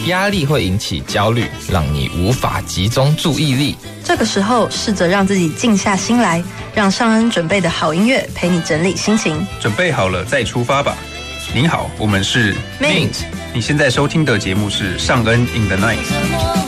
压力会引起焦虑，让你无法集中注意力。 这个时候，试着让自己静下心来，让尚恩准备的好音乐陪你整理心情。 准备好了再出发吧。您好，我们是 Mint。 你现在收听的节目是尚恩 in the night。